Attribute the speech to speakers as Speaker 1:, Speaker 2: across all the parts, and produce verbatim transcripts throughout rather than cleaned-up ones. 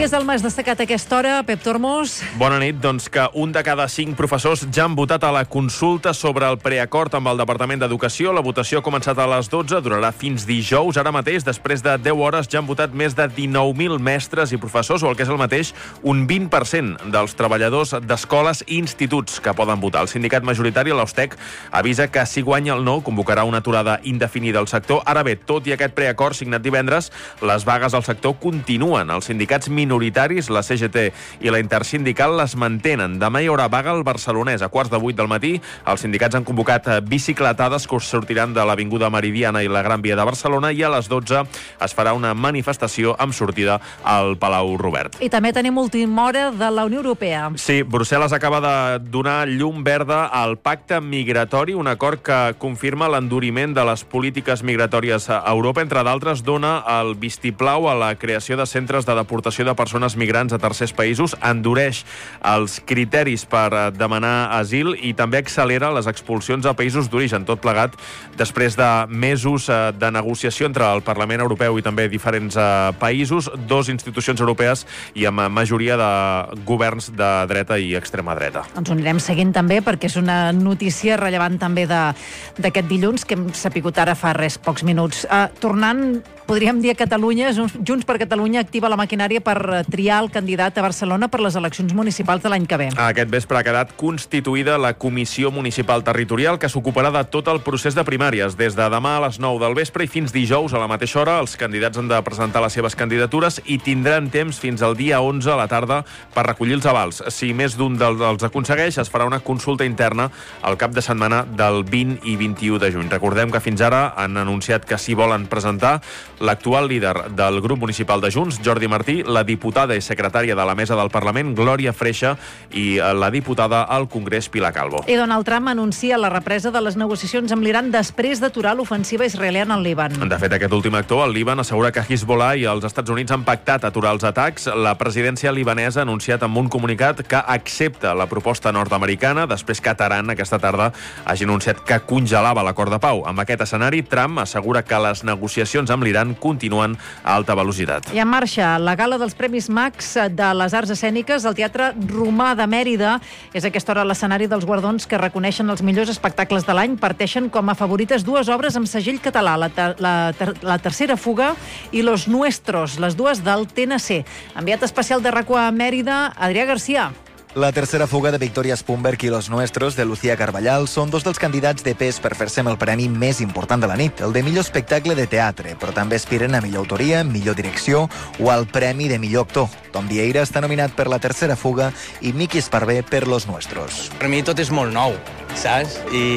Speaker 1: Què és el més destacat a aquesta hora, Pep Tormos?
Speaker 2: Bona nit. Doncs que un de cada cinc professors ja han votat a la consulta sobre el preacord amb el Departament d'Educació. La votació ha començat a les dotze, durarà fins dijous. Ara mateix, després de deu hores, ja han votat més de dinou mil mestres i professors, o el que és el mateix, un vint per cent dels treballadors d'escoles i instituts que poden votar. El sindicat majoritari, l'Austec, avisa que si guanya el no, convocarà una aturada indefinida al sector. Ara bé, tot i aquest preacord signat divendres, les vagues al sector continuen. Els sindicats minoritaris, la C G T i la Intersindical, les mantenen. Demà hi haurà vaga al Barcelonès a quarts de vuit del matí. Els sindicats han convocat bicicletades que sortiran de l'Avinguda Meridiana i la Gran Via de Barcelona, i a les dotze es farà una manifestació amb sortida al Palau Robert.
Speaker 1: I també tenim última hora de la Unió Europea.
Speaker 2: Sí, Brussel·les acaba de donar llum verda al pacte migratori, un acord que confirma l'enduriment de les polítiques migratòries a Europa. Entre d'altres, dona el vistiplau a la creació de centres de deportació de persones migrants a tercers països, endureix els criteris per demanar asil i també accelera les expulsions a països d'origen. Tot plegat després de mesos de negociació entre el Parlament Europeu i també diferents països, dos institucions europees i amb majoria de governs de dreta i extrema dreta.
Speaker 1: Ens ho anirem seguint també perquè és una notícia rellevant també d'aquest dilluns que hem sapigut ara fa res, pocs minuts. Uh, tornant, podríem dir a Catalunya, Junts per Catalunya activa la maquinària per triar el candidat a Barcelona per les eleccions municipals de l'any que ve.
Speaker 2: Aquest vespre ha quedat constituïda la Comissió Municipal Territorial, que s'ocuparà de tot el procés de primàries. Des de demà a les nou del vespre i fins dijous a la mateixa hora, els candidats han de presentar les seves candidatures i tindran temps fins al dia onze a la tarda per recollir els avals. Si més d'un dels aconsegueix, es farà una consulta interna al cap de setmana del vint i vint-i-u de juny. Recordem que fins ara han anunciat que s'hi volen presentar l'actual líder del grup municipal de Junts, Jordi Martí, la diputada i secretària de la Mesa del Parlament, Glòria Freixa, i la diputada al Congrés, Pilar Calvo.
Speaker 1: I Donald Trump anuncia la represa de les negociacions amb l'Iran després d'aturar l'ofensiva israeliana al Líban.
Speaker 2: De fet, aquest últim actor, el Líban, assegura que Hezbollah i els Estats Units han pactat aturar els atacs. La presidència libanesa ha anunciat amb un comunicat que accepta la proposta nord-americana després que Teheran aquesta tarda hagi anunciat que congelava l'acord de pau. Amb aquest escenari, Trump assegura que les negociacions amb l'Iran continuen a alta velocitat.
Speaker 1: I en marxa la gala dels Premis Max de les Arts Escèniques al Teatre Romà de Mèrida. És a aquesta hora l'escenari dels guardons que reconeixen els millors espectacles de l'any. Parteixen com a favorites dues obres amb segell català, la, ter la, ter la tercera fuga i Los Nuestros, les dues del T N C. Enviat especial de RAC u a Mèrida, Adrià Garcia.
Speaker 3: La tercera fuga de Victoria Spumberg i Los Nuestros, de Lucía Carballal, són dos dels candidats de pes per fer-se amb el premi més important de la nit, el de millor espectacle de teatre, però també aspiren a millor autoria, millor direcció o al premi de millor actor. Tom Vieira està nominat per la tercera fuga i Miki Esparvé per Los Nuestros.
Speaker 4: Per mi tot és molt nou, saps?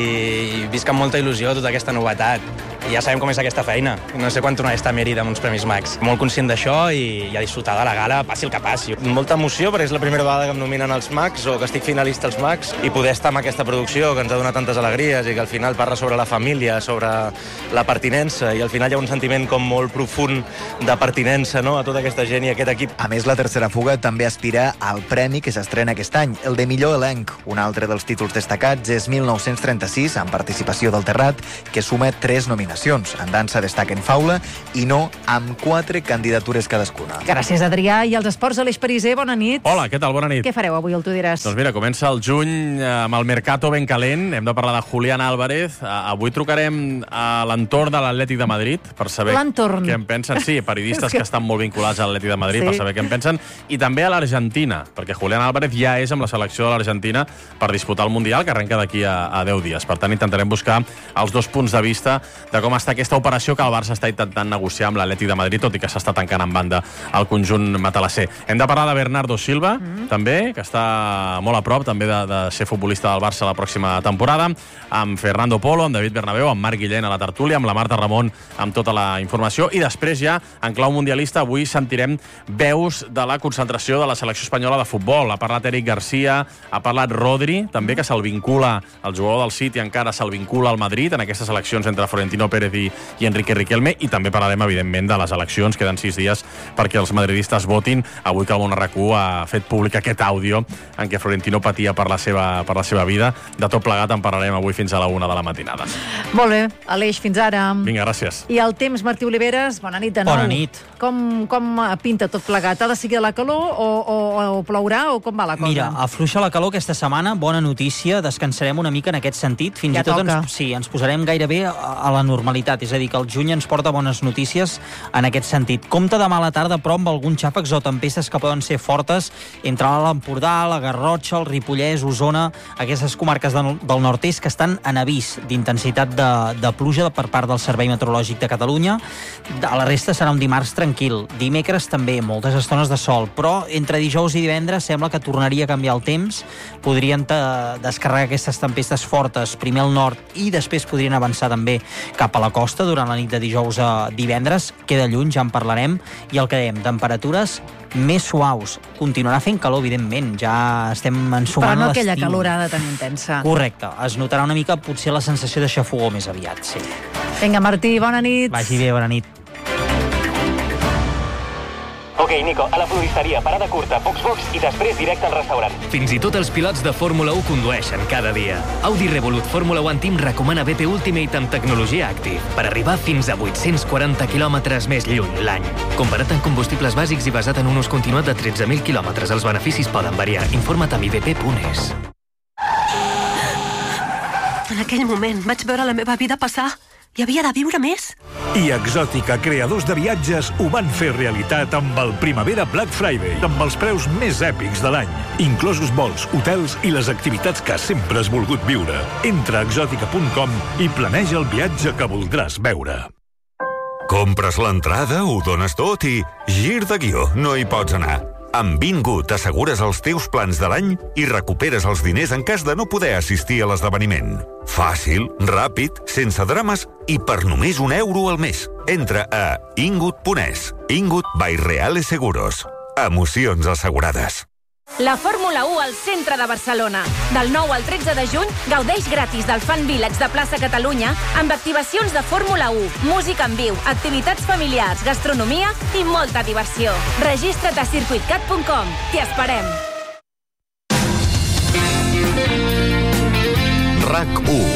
Speaker 4: I visc amb molta il·lusió tota aquesta novetat. I ja sabem com és aquesta feina. No sé quan tornaré a estar a Mèrida amb uns Premis Max. Molt conscient d'això i, i a disfrutar de la gala, passi el que passi. Molta emoció perquè és la primera vegada que em nominen als Max o que estic finalista als Max i poder estar amb aquesta producció que ens ha donat tantes alegries i que al final parla sobre la família, sobre la pertinença, i al final hi ha un sentiment com molt profund de pertinença, no?, a tota aquesta gent i a aquest equip.
Speaker 3: A més, la tercera fuga també aspira al premi que s'estrena aquest any, el de millor elenc. Un altre dels títols destacats és mil nou-cents trenta-sis, amb participació del Terrat, que suma tres nominacions. En dansa destaquen Faula i No, amb quatre candidatures cadascuna.
Speaker 1: Gràcies, Adrià. I els esports, Aleix Pariser, bona nit.
Speaker 2: Hola, què tal? Bona nit.
Speaker 1: Què fareu avui, el Tu diràs?
Speaker 2: Doncs mira, comença el juny amb el mercato ben calent. Hem de parlar de Julián Álvarez. Avui trucarem a l'entorn de l'Atlètic de Madrid per saber què en pensen. Sí, periodistes que... que estan molt vinculats a l'Atlètic de Madrid, sí, per saber què en pensen. I també a l'Argentina, perquè Julián Álvarez ja és amb la selecció de l'Argentina per disputar el Mundial, que arrenca d'aquí a, a deu dies. Per tant, intentarem buscar els dos punts de vista de com està aquesta operació que el Barça està intentant negociar amb l'Atlètic de Madrid, tot i que s'està tancant en banda el conjunt matalasser. Hem de parlar de Bernardo Silva, mm. també, que està molt a prop també de, de ser futbolista del Barça la pròxima temporada, amb Fernando Polo, amb David Bernabéu, amb Marc Guillén a la tertúlia, amb la Marta Ramon amb tota la informació, i després ja, en clau mundialista, avui sentirem veus de la concentració de la selecció espanyola de futbol. Ha parlat Eric Garcia, ha parlat Rodri, també, que se'l vincula, el jugador del City encara se'l vincula al Madrid en aquestes eleccions entre Florentino Pérez Pérez i, i Enrique Riquelme, i també parlarem, evidentment, de les eleccions. Queden sis dies perquè els madridistes votin. Avui que el Món R Q ha fet públic aquest àudio en què Florentino patia per la seva, per la seva vida. De tot plegat en parlarem avui fins a la una de la matinada.
Speaker 1: Molt bé, Aleix, fins ara.
Speaker 2: Vinga, gràcies.
Speaker 1: I el temps, Martí Oliveres, bona nit de nou.
Speaker 5: Bona nit.
Speaker 1: Com, com pinta tot plegat? Ha de seguir la calor o, o, o plourà o com va la cosa?
Speaker 5: Mira, afluixa la calor aquesta setmana, bona notícia, descansarem una mica en aquest sentit, fins
Speaker 1: ja
Speaker 5: i tot
Speaker 1: toca.
Speaker 5: ens, sí, ens posarem gairebé a, a la normalitat, és a dir, que el juny ens porta bones notícies en aquest sentit. Compte demà a la tarda, però amb alguns xàfecs o tempestes que poden ser fortes entre l'Empordà, la Garrotxa, el Ripollès, Osona, aquestes comarques del, del nord-est que estan en avís d'intensitat de, de pluja per part del Servei Meteorològic de Catalunya. A la resta serà un dimarts tranquil. Dimecres també, moltes estones de sol, però entre dijous i divendres sembla que tornaria a canviar el temps. Podrien descarregar aquestes tempestes fortes primer al nord i després podrien avançar també cap a la costa durant la nit de dijous a divendres. Queda lluny, ja en parlarem. I el que dèiem, temperatures més suaus. Continuarà fent calor, evidentment. Ja estem ensumant
Speaker 1: però no
Speaker 5: l'estiu.
Speaker 1: aquella calorada tan intensa.
Speaker 5: Correcte. Es notarà una mica potser la sensació de xafogó més aviat, sí.
Speaker 1: Vinga, Martí, bona nit.
Speaker 5: Vagi bé, bona nit.
Speaker 6: Ok, Nico, a la floristeria, parada curta, box-box i després directe al restaurant.
Speaker 7: Fins i tot els pilots de Fórmula u condueixen cada dia. Audi Revolut Fórmula One Team recomana B P Ultimate amb tecnologia Active per arribar fins a vuit-cents quaranta quilòmetres més lluny l'any. Comparat amb combustibles bàsics i basat en un ús continuat de tretze mil quilòmetres, els beneficis poden variar. Informa't a i b p punt e s.
Speaker 8: En aquell moment vaig veure la meva vida passar. Hi havia de viure més.
Speaker 9: I Exòtica, creadors de viatges, ho van fer realitat amb el Primavera Black Friday, amb els preus més èpics de l'any, inclosos vols, hotels i les activitats que sempre has volgut viure. Entra a exòtica punt com i planeja el viatge que voldràs veure.
Speaker 10: Compres l'entrada, ho dones tot i gir de guió, no hi pots anar. Amb Bingo t'assegures els teus plans de l'any i recuperes els diners en cas de no poder assistir a l'esdeveniment. Fàcil, ràpid, sense drames i per només un euro al mes. Entra a ingut punt e s. Ingut by Reales Seguros. Emocions assegurades.
Speaker 11: La Fórmula u al centre de Barcelona. Del nou al tretze de juny, gaudeix gratis del Fan Village de Plaça Catalunya amb activacions de Fórmula u, música en viu, activitats familiars, gastronomia i molta diversió. Registra't a circuit cat punt com. T'hi esperem.
Speaker 12: RAC u.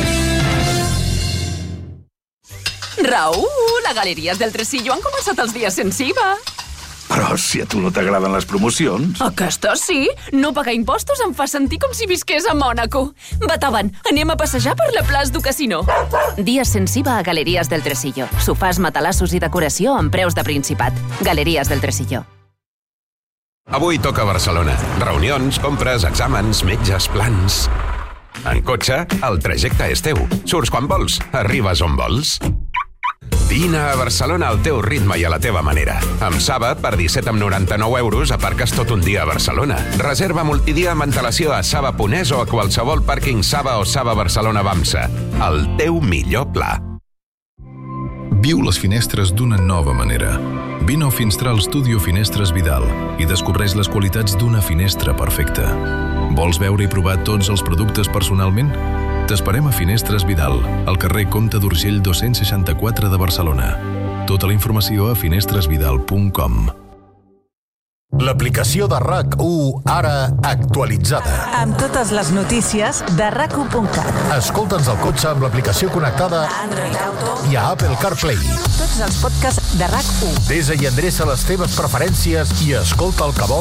Speaker 13: Raül, a Galeries del Tresillo han començat els dies sense I V A.
Speaker 12: Però si a tu no t'agraden les promocions...
Speaker 13: Aquesta sí. No pagar impostos em fa sentir com si visqués a Mònaco. Beethoven, anem a passejar per la plaça du Casino.
Speaker 14: Dies sense I V A a Galeries del Tresillo. Sofàs, matalassos i decoració amb preus de Principat. Galeries del Tresillo.
Speaker 15: Avui toca Barcelona. Reunions, compres, exàmens, metges, plans... En cotxe, el trajecte és teu. Surts quan vols, arribes on vols. Vine a Barcelona al teu ritme i a la teva manera. Amb Saba, per disset coma noranta-nou euros, aparques tot un dia a Barcelona. Reserva multidia amb antelació a saba punt e s o a qualsevol pàrquing Saba o Saba Barcelona Bamsa. El teu millor pla.
Speaker 16: Viu les finestres d'una nova manera. Vine a Finstral Studio Finestres Vidal i descobreix les qualitats d'una finestra perfecta. Vols veure i provar tots els productes personalment? T'esperem a Finestres Vidal, al carrer Comte d'Urgell dos-cents seixanta-quatre de Barcelona. Tota la informació a finestres vidal punt com.
Speaker 17: L'aplicació de RAC u, ara actualitzada.
Speaker 18: Amb totes les notícies de rac u punt cat.
Speaker 17: Escolta'ns al cotxe amb l'aplicació connectada
Speaker 18: a Android Auto
Speaker 17: i a Apple CarPlay.
Speaker 18: Tots els podcasts de RAC u.
Speaker 17: Desa i endreça les teves preferències i escolta el que vols